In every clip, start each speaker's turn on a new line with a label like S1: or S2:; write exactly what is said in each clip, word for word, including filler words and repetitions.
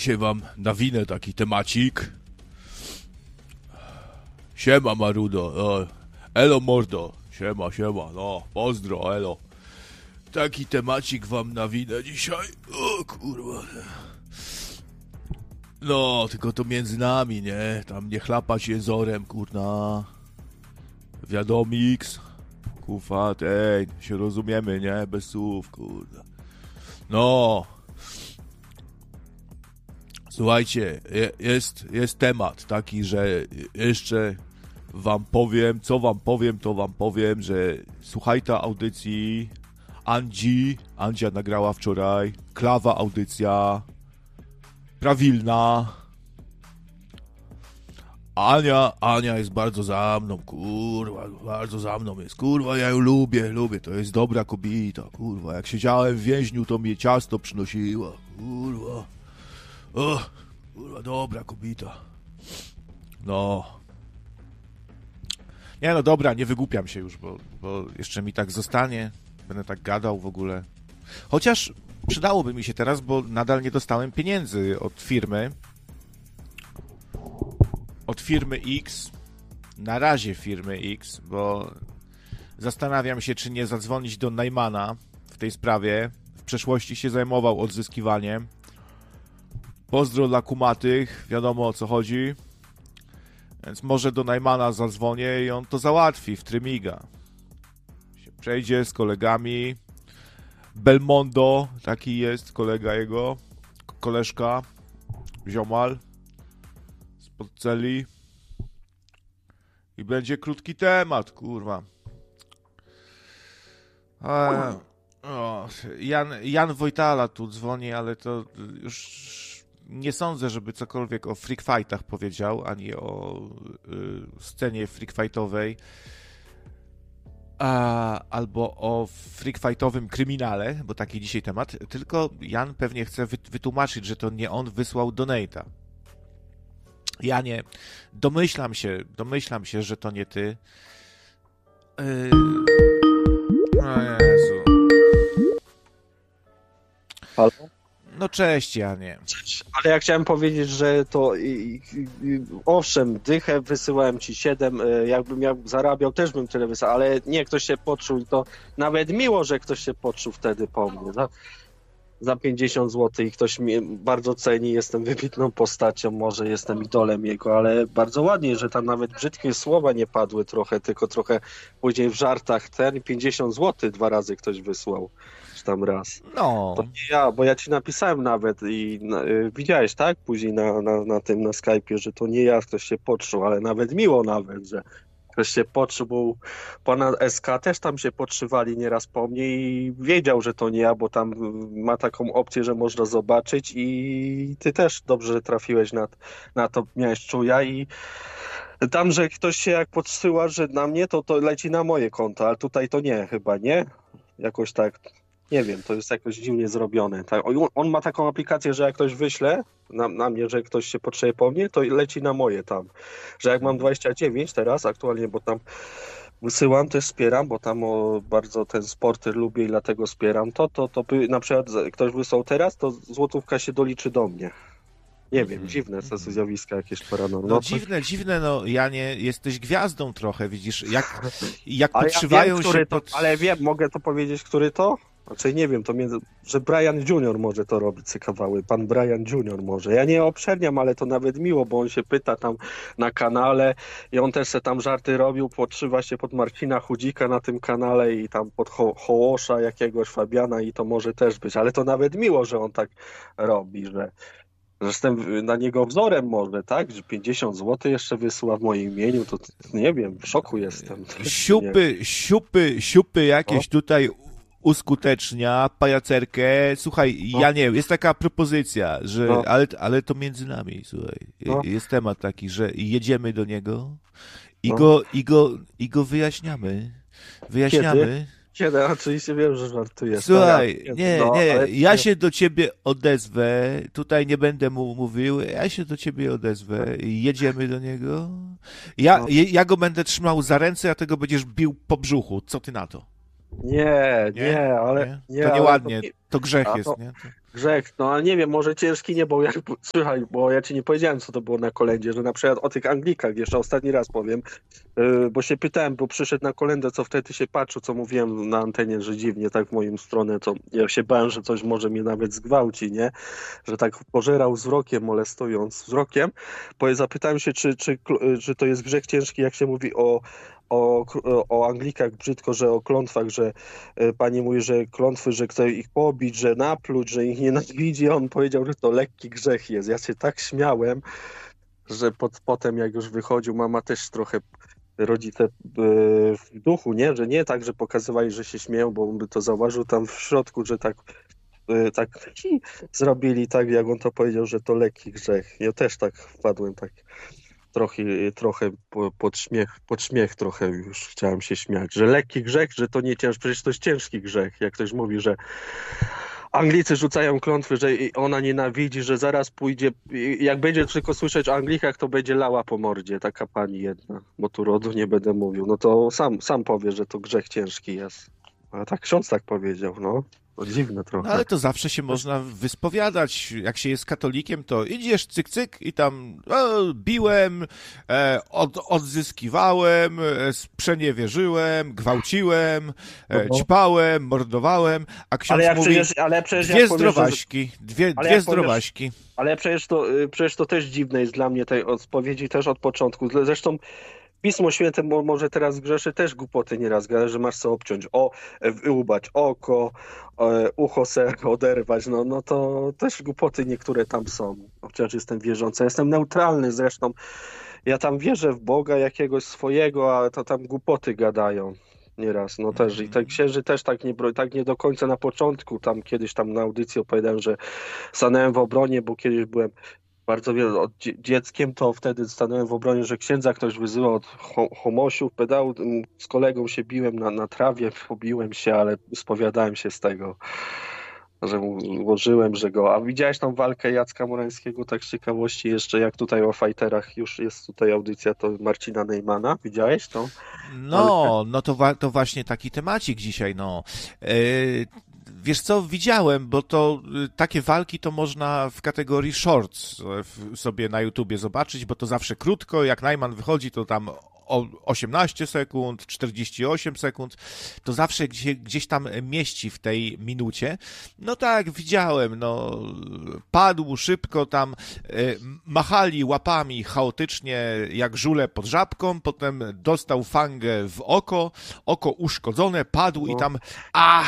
S1: Dzisiaj wam nawinę taki temacik. Siema Marudo, o, elo mordo, siema, siema, no, pozdro, elo. Taki temacik wam nawinę dzisiaj, o kurwa. No, tylko to między nami, nie, tam nie chlapać jezorem, kurna. Wiadomiks, kufa, tej, się rozumiemy, nie, bez słów, kurna. No. Słuchajcie, jest, jest temat taki, że jeszcze wam powiem, co wam powiem, to wam powiem, że słuchaj ta audycji Andzi, Andzia nagrała wczoraj, klawa audycja, prawilna. Ania, Ania jest bardzo za mną, kurwa, bardzo za mną jest, kurwa, ja ją lubię, lubię, to jest dobra kobieta, kurwa, jak siedziałem w więźniu, to mnie ciasto przynosiła, kurwa. O, kurwa, dobra kobieta. No. Nie no, dobra, nie wygłupiam się już, bo, bo jeszcze mi tak zostanie. Będę tak gadał w ogóle. Chociaż przydałoby mi się teraz, bo nadal nie dostałem pieniędzy od firmy. Od firmy X. Na razie firmy X, bo zastanawiam się, czy nie zadzwonić do Najmana w tej sprawie. W przeszłości się zajmował odzyskiwaniem. Pozdro dla kumatych, wiadomo o co chodzi. Więc może do Najmana zadzwonię i on to załatwi w trymiga. Się przejdzie z kolegami. Belmondo, taki jest kolega jego, koleżka, ziomal spod celi. I będzie krótki temat, kurwa. A, o, Jan, Jan Wojtala tu dzwoni, ale to już nie sądzę, żeby cokolwiek o freak fightach powiedział, ani o y, scenie freak fightowej, a, albo o freak fightowym kryminale, bo taki dzisiaj temat, tylko Jan pewnie chce wytłumaczyć, że to nie on wysłał donate'a. Janie, domyślam się, domyślam się, że to nie ty. Yy... O Jezu.
S2: Halo?
S1: No cześć, Janie.
S2: Ale ja chciałem powiedzieć, że to i, i, owszem, dychę wysyłałem ci siedem, jakbym ja zarabiał, też bym tyle wysyłał, ale nie, ktoś się poczuł i to nawet miło, że ktoś się poczuł wtedy po mnie. Za, za pięćdziesiąt złotych i ktoś mnie bardzo ceni, jestem wybitną postacią, może jestem idolem jego, ale bardzo ładnie, że tam nawet brzydkie słowa nie padły trochę, tylko trochę później w żartach ten pięćdziesiąt złotych dwa razy ktoś wysłał. Tam raz.
S1: No.
S2: To nie ja, bo ja ci napisałem nawet i y, widziałeś, tak? Później na, na, na tym, na Skype'ie, że to nie ja, ktoś się poczuł, ale nawet miło nawet, że ktoś się poczuł, bo pana S K też tam się podszywali nieraz po mnie i wiedział, że to nie ja, bo tam ma taką opcję, że można zobaczyć i ty też dobrze trafiłeś na, na to, miałeś czuja i tam, że ktoś się jak podsyła, że na mnie, to to leci na moje konto, ale tutaj to nie, chyba, nie? Jakoś tak. Nie wiem, to jest jakoś dziwnie zrobione. On ma taką aplikację, że jak ktoś wyśle na, na mnie, że ktoś się potrzebuje po mnie, to leci na moje tam. Że jak mam dwadzieścia dziewięć teraz aktualnie, bo tam wysyłam, też wspieram, bo tam o, bardzo ten sporty lubię i dlatego wspieram to, to, to by na przykład ktoś wysłał teraz, to złotówka się doliczy do mnie. Nie wiem, dziwne to zjawiska jakieś paranormalne.
S1: No dziwne, dziwne, no Janie, jesteś gwiazdą trochę, widzisz, jak, jak
S2: ale
S1: podszywają
S2: ja wiem,
S1: się...
S2: To,
S1: pod...
S2: Ale wiem, mogę to powiedzieć, który to? Znaczy nie wiem, to między, że Brian Junior może to robić, te kawały. Pan Brian Junior może. Ja nie obszerniam, ale to nawet miło, bo on się pyta tam na kanale i on też se tam żarty robił, podszywa się pod Marcina Chudzika na tym kanale i tam pod Ho- Hołosza jakiegoś Fabiana i to może też być, ale to nawet miło, że on tak robi, że że jestem na niego wzorem może, tak? Że pięćdziesiąt złotych jeszcze wysyła w moim imieniu, to nie wiem, w szoku jestem.
S1: Siupy, siupy, siupy jakieś o. tutaj uskutecznia, pajacerkę. Słuchaj, no. ja nie wiem, jest taka propozycja, że, no. ale, ale to między nami, słuchaj, no. jest temat taki, że jedziemy do niego i, no. go, i, go, i go wyjaśniamy. Wyjaśniamy.
S2: Kiedy? Kiedy? Oczywiście wiem, że żartujesz.
S1: Słuchaj, ja, nie, no, nie, ja się do ciebie odezwę, tutaj nie będę mu mówił, ja się do ciebie odezwę, jedziemy do niego, ja, no. ja go będę trzymał za ręce, a tego będziesz bił po brzuchu, co ty na to?
S2: Nie, nie,
S1: Nie?
S2: ale
S1: Nie?
S2: nie,
S1: To
S2: ale
S1: nieładnie,
S2: to,
S1: to grzech
S2: a
S1: jest,
S2: to
S1: nie? To...
S2: grzech, no ale nie wiem, może ciężki nie, bo jak, słuchaj, bo ja ci nie powiedziałem, co to było na kolędzie, że na przykład o tych Anglikach, jeszcze ostatni raz powiem, yy, bo się pytałem, bo przyszedł na kolędę, co wtedy się patrzył, co mówiłem na antenie, że dziwnie tak w moją stronę, to ja się bałem, że coś może mnie nawet zgwałci, nie? Że tak pożerał wzrokiem, molestując wzrokiem, bo zapytałem się, czy, czy, czy to jest grzech ciężki, jak się mówi o O, o Anglikach brzydko, że o klątwach, że e, pani mówi, że klątwy, że chce ich pobić, że napluć, że ich nienawidzi. On powiedział, że to lekki grzech jest. Ja się tak śmiałem, że pod, potem jak już wychodził, mama też trochę, rodzice e, w duchu, nie? Że nie tak, że pokazywali, że się śmieją, bo on by to zauważył tam w środku, że tak e, tak hi, zrobili tak, jak on to powiedział, że to lekki grzech. Ja też tak wpadłem, tak trochę, trochę pod śmiech, pod śmiech trochę już chciałem się śmiać, że lekki grzech, że to nie ciężki, przecież to jest ciężki grzech, jak ktoś mówi, że Anglicy rzucają klątwy, że ona nienawidzi, że zaraz pójdzie, jak będzie tylko słyszeć o Anglikach, to będzie lała po mordzie, taka pani jedna, bo tu rodu nie będę mówił, no to sam, sam powie, że to grzech ciężki jest. A tak ksiądz tak powiedział, no. To dziwne trochę.
S1: No ale to zawsze się można wyspowiadać. Jak się jest katolikiem, to idziesz cyk, cyk i tam o, biłem, e, od, odzyskiwałem, e, sprzeniewierzyłem, gwałciłem, e,
S2: No.
S1: ćpałem, mordowałem, a ksiądz
S2: Ale jak
S1: mówi
S2: przecież, ale przecież
S1: dwie
S2: jak powiesz, że-
S1: zdrowaśki, dwie,
S2: Ale
S1: dwie
S2: jak powiesz-
S1: zdrowaśki.
S2: Ale przecież to, y, przecież to też dziwne jest dla mnie tej odpowiedzi też od początku. Zresztą Pismo Święte mo- może teraz grzeszy też głupoty nieraz gada, że masz co obciąć. O, e, wyłbać oko, e, ucho se oderwać. No, no to też głupoty niektóre tam są. Chociaż jestem wierzący. Jestem neutralny zresztą. Ja tam wierzę w Boga jakiegoś swojego, a to tam głupoty gadają. Nieraz, no też. I te księży też tak nie, bro- tak nie do końca na początku. Tam kiedyś tam na audycji opowiadałem, że stanąłem w obronie, bo kiedyś byłem bardzo wiele od dzie- dzieckiem, to wtedy stanąłem w obronie, że księdza ktoś wyzywał od ho homosiów, pedału, m, z kolegą się biłem na, na trawie, pobiłem się, ale spowiadałem się z tego, że mu złożyłem, że go... A widziałeś tą walkę Jacka Morańskiego, tak z ciekawości jeszcze, jak tutaj o fighterach już jest tutaj audycja, to Marcina Neymana, widziałeś to?
S1: No, no to, wa- to właśnie taki temacik dzisiaj, no. Yy, wiesz co, widziałem, bo to y, takie walki to można w kategorii shorts e, w- sobie na YouTubie zobaczyć, bo to zawsze krótko, jak Najman wychodzi, to tam o osiemnaście sekund, czterdzieści osiem sekund, to zawsze gdzie, gdzieś tam mieści w tej minucie. No tak, widziałem, no, padł szybko tam, e, machali łapami chaotycznie jak żule pod żabką, potem dostał fangę w oko, oko uszkodzone, padł i
S2: No.
S1: tam a,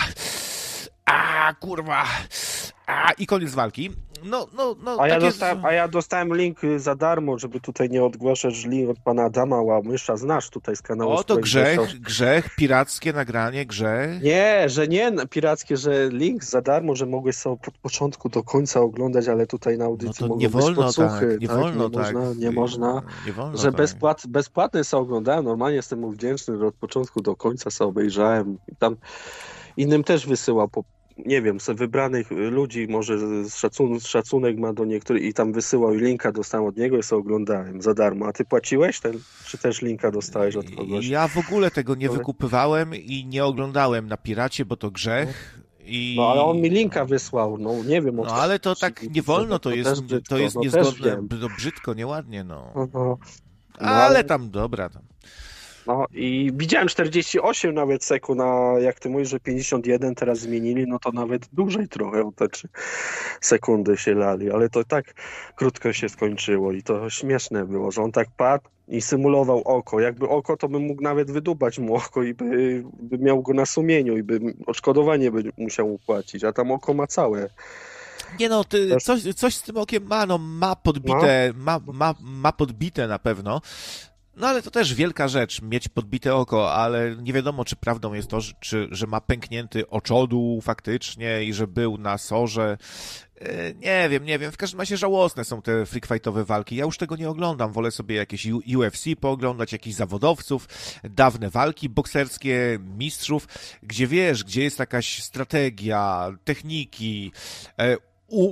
S1: a, kurwa, a, i koniec walki. No, no, no,
S2: A ja,
S1: takie...
S2: dostałem, a ja dostałem link y, za darmo, żeby tutaj nie odgłaszać link od pana Adama Łamysza. Znasz tutaj z kanału.
S1: O,
S2: z
S1: to
S2: którego
S1: grzech,
S2: dostał-
S1: grzech, pirackie nagranie, grzech.
S2: Nie, że nie n- pirackie, że link za darmo, że mogłeś sobie od początku do końca oglądać, ale tutaj na
S1: No
S2: audycji
S1: to
S2: mogą
S1: nie
S2: być
S1: wolno
S2: podsłuchy,
S1: tak, nie
S2: tak?
S1: wolno
S2: nie
S1: tak.
S2: Można, nie można,
S1: Nie wolno
S2: że
S1: tak.
S2: bezpłat, bezpłatnie sobie oglądałem, normalnie jestem mu wdzięczny, że od początku do końca sobie obejrzałem. I tam innym też wysyłał po, nie wiem, se wybranych ludzi, może szacun, szacunek ma do niektórych i tam wysyłał i linka dostałem od niego i sobie oglądałem za darmo. A ty płaciłeś ten, czy też linka dostałeś od kogoś?
S1: Ja w ogóle tego nie
S2: Ale-
S1: wykupywałem i nie oglądałem na piracie, bo to grzech. I...
S2: No ale on mi linka wysłał, no nie wiem. od-
S1: No ale to tak nie wolno, to jest,
S2: też brzydko,
S1: to jest
S2: no, też
S1: niezgodne,
S2: wiem.
S1: to brzydko, nieładnie, no.
S2: No, no, no,
S1: Ale tam, dobra, tam.
S2: no i widziałem czterdzieści osiem nawet sekund, a jak ty mówisz, że pięćdziesiąt jeden teraz zmienili, no to nawet dłużej trochę o te trzy sekundy się lali, ale to tak krótko się skończyło i to śmieszne było, że on tak padł i symulował oko. Jakby oko, to bym mógł nawet wydubać mu oko i by, by miał go na sumieniu i by odszkodowanie by musiał upłacić, a tam oko ma całe.
S1: Nie no, ty,
S2: Też-
S1: coś, coś z tym okiem ma, no ma podbite, ma, ma, ma podbite na pewno. No ale to też wielka rzecz, mieć podbite oko, ale nie wiadomo, czy prawdą jest to, że, czy, że ma pęknięty oczodół faktycznie i że był na sorze. E, Nie wiem, nie wiem. W każdym razie żałosne są te freak fightowe walki. Ja już tego nie oglądam. Wolę sobie jakieś U- UFC pooglądać, jakichś zawodowców, dawne walki bokserskie, mistrzów, gdzie wiesz, gdzie jest jakaś strategia, techniki, e, u, u,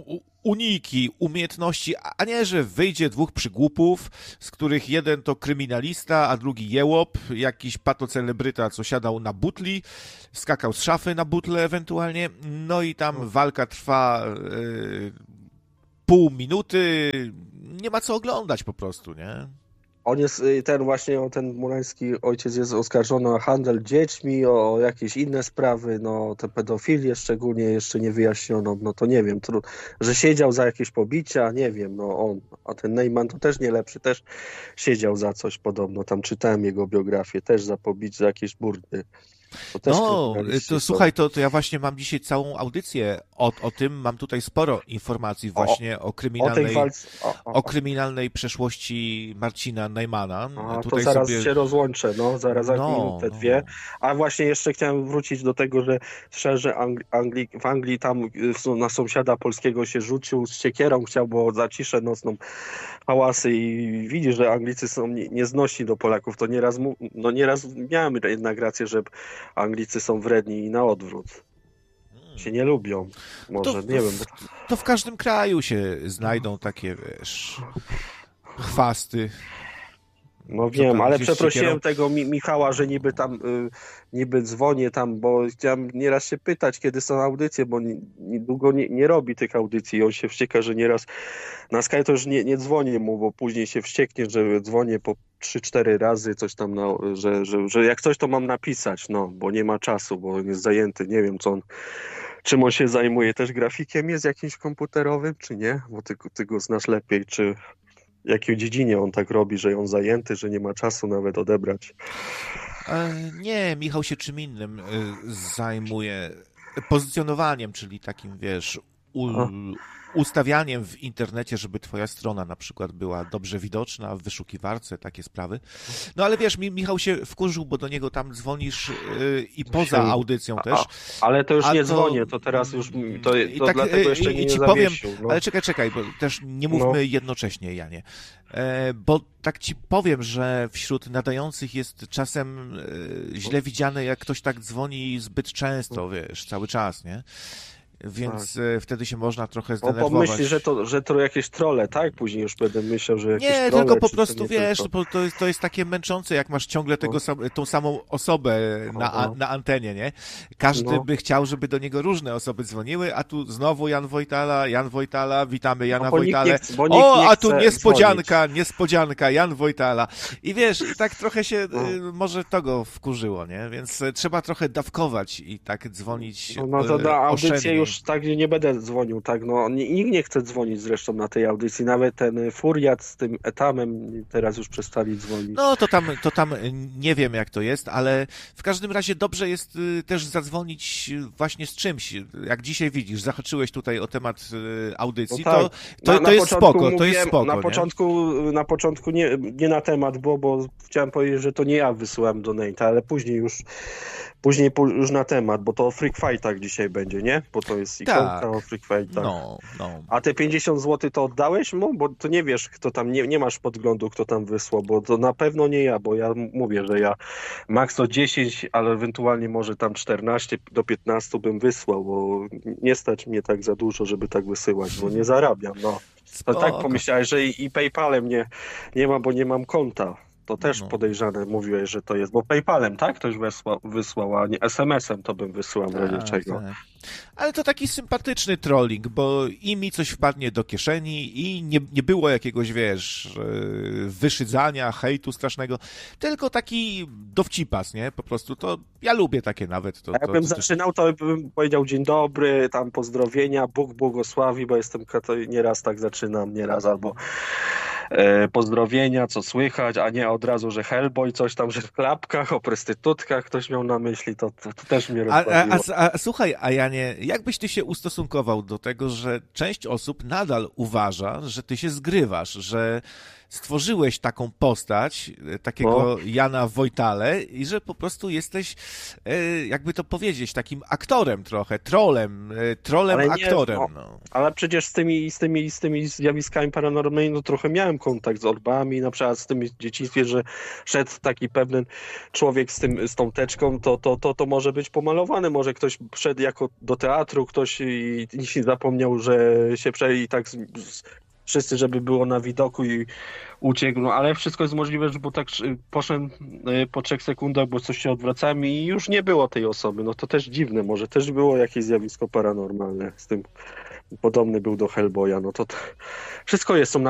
S1: uniki, umiejętności, a nie, że wyjdzie dwóch przygłupów, z których jeden to kryminalista, a drugi jełop, jakiś patocelebryta, co siadał na butli, skakał z szafy na butle ewentualnie, no i tam walka trwa yy, pół minuty, nie ma co oglądać po prostu, nie?
S2: On jest, ten właśnie, ten murański ojciec jest oskarżony o handel dziećmi, o jakieś inne sprawy, no te pedofilię szczególnie jeszcze nie wyjaśniono, no to nie wiem, tru, że siedział za jakieś pobicia, nie wiem, no on, a ten Neyman to też nie lepszy, też siedział za coś podobno, tam czytałem jego biografię, też za pobicie, za jakieś burdy. To też
S1: no, to słuchaj, to, to ja właśnie mam dzisiaj całą audycję o, o tym, mam tutaj sporo informacji właśnie o, o kryminalnej, o, o, o. o kryminalnej przeszłości Marcina Neymana.
S2: A,
S1: tutaj
S2: to zaraz
S1: sobie...
S2: się rozłączę, no, zaraz za
S1: no,
S2: minutę,
S1: no.
S2: dwie. A właśnie jeszcze chciałem wrócić do tego, że szczerze Angli- Angli- w Anglii tam na sąsiada polskiego się rzucił z siekierą, chciał, bo za ciszę nocną hałasy i widzi, że Anglicy są nieznośni do Polaków, to nieraz, mu, no nieraz miałem jednak rację, że Anglicy są wredni i na odwrót. Się nie lubią. Może,
S1: to,
S2: nie wiem. Bo...
S1: To w każdym kraju się znajdą takie, wiesz, chwasty.
S2: No wiem, ale przeprosiłem tego Mi- Michała, że niby tam, y, niby dzwonię tam, bo chciałem nieraz się pytać, kiedy są audycje, bo ni- niedługo nie, nie robi tych audycji i on się wścieka, że nieraz na Sky to już nie, nie dzwonię mu, bo później się wścieknie, że dzwonię po trzy cztery razy, coś tam, na, że, że, że jak coś to mam napisać, no, bo nie ma czasu, bo on jest zajęty, nie wiem co on, czym on się zajmuje, też grafikiem jest jakimś komputerowym, czy nie? Bo ty, ty go znasz lepiej, czy... W jakiej dziedzinie on tak robi, że on zajęty, że nie ma czasu nawet odebrać?
S1: Nie, Michał się czym innym zajmuje. Pozycjonowaniem, czyli takim, wiesz, u, ustawianiem w internecie, żeby twoja strona na przykład była dobrze widoczna w wyszukiwarce, takie sprawy. No ale wiesz, Michał się wkurzył, bo do niego tam dzwonisz yy, i poza audycją też.
S2: A, ale to już
S1: A
S2: nie
S1: to,
S2: dzwonię, to teraz już, to, to
S1: i tak,
S2: dlatego jeszcze
S1: i,
S2: nie,
S1: i ci
S2: nie
S1: powiem,
S2: no.
S1: Ale czekaj, czekaj, bo też nie mówmy no. jednocześnie, Janie. E, bo tak ci powiem, że wśród nadających jest czasem e, źle widziane, jak ktoś tak dzwoni zbyt często, wiesz, cały czas, nie? Więc tak. wtedy się można trochę zdenerwować.
S2: On pomyśli, że to, że to jakieś trolle, tak? Później już będę myślał, że jakieś
S1: Nie,
S2: trolle,
S1: tylko po prostu, wiesz,
S2: tylko...
S1: to, jest, to jest takie męczące, jak masz ciągle tego, no. tą samą osobę na, no. na antenie, nie? Każdy no. by chciał, żeby do niego różne osoby dzwoniły, a tu znowu Jan Wojtala, Jan Wojtala, witamy Jana no, Wojtalę. O, a tu niespodzianka, dzwonić. niespodzianka, Jan Wojtala. I wiesz, i tak trochę się no. może to go wkurzyło, nie? Więc trzeba trochę dawkować i tak dzwonić
S2: no, no to na audycję już tak nie będę dzwonił, tak, no nikt nie chce dzwonić zresztą na tej audycji, nawet ten Furiat z tym Etamem teraz już przestali dzwonić.
S1: No to tam, to tam nie wiem jak to jest, ale w każdym razie dobrze jest też zadzwonić właśnie z czymś, jak dzisiaj widzisz, zahaczyłeś tutaj o temat audycji, no tak. to, to,
S2: na,
S1: to jest spoko,
S2: mówiłem,
S1: to jest spoko,
S2: Na
S1: nie?
S2: początku, na początku nie, nie na temat, bo, bo chciałem powiedzieć, że to nie ja wysyłałem donate, ale później już Później już na temat, bo to o Freak Fightach dzisiaj będzie, nie? Bo to jest ikonka tak. o Freak Fightach.
S1: No, no.
S2: A te pięćdziesiąt złotych to oddałeś mu? Bo to nie wiesz, kto tam, nie, nie masz podglądu, kto tam wysłał, bo to na pewno nie ja, bo ja mówię, że ja max to dziesięć, ale ewentualnie może tam czternaście do piętnastu bym wysłał, bo nie stać mnie tak za dużo, żeby tak wysyłać, bo nie zarabiam, no. To tak pomyślałeś, że i, i PayPalem nie, nie ma, bo nie mam konta. To też no. podejrzane mówiłeś, że to jest, bo PayPalem, tak? Ktoś wysłał, wysłał, a nie es em esem to bym wysyłał w razie czego. Tak.
S1: Ale to taki sympatyczny trolling, bo i mi coś wpadnie do kieszeni i nie, nie było jakiegoś, wiesz, wyszydzania, hejtu strasznego, tylko taki dowcipas, nie? Po prostu to, ja lubię takie nawet. To,
S2: Jakbym
S1: to, to,
S2: zaczynał, to bym powiedział dzień dobry, tam pozdrowienia, Bóg błogosławi, bo jestem katolik, nieraz tak zaczynam, nieraz albo e, pozdrowienia, co słychać, a nie od razu, że Hellboy, coś tam, że w klapkach, o prostytutkach ktoś miał na myśli, to, to, to też mnie rozbawiło.
S1: A, a, a, a słuchaj, a Janie, jak byś ty się ustosunkował do tego, że część osób nadal uważa, że ty się zgrywasz, że stworzyłeś taką postać, takiego
S2: No.
S1: Jana Wojtale i że po prostu jesteś, e, jakby to powiedzieć, takim aktorem trochę, trolem, e, trolem
S2: Ale nie,
S1: aktorem.
S2: no.
S1: No.
S2: Ale przecież z tymi, z tymi, z tymi zjawiskami paranormalnymi no trochę miałem kontakt z orbami, na przykład z tym w dzieciństwie, że szedł taki pewien człowiek z tym, z tą teczką, to, to, to, to może być pomalowane, może ktoś wszedł jako do teatru, ktoś i, i się zapomniał, że się przejdzie i tak z, z, wszyscy, żeby było na widoku i uciekł, no ale wszystko jest możliwe, bo tak y, poszedłem y, po trzech sekundach, bo coś się odwracałem i już nie było tej osoby, no to też dziwne, może też było jakieś zjawisko paranormalne z tym, podobny był do Hellboya, no to, to wszystko jest, są na